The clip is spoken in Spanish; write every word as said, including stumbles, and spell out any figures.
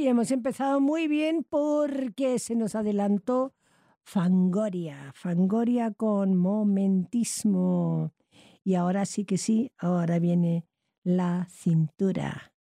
Hoy hemos empezado muy bien porque se nos adelantó Fangoria, Fangoria con momentismo. Y ahora sí que sí, ahora viene la cintura.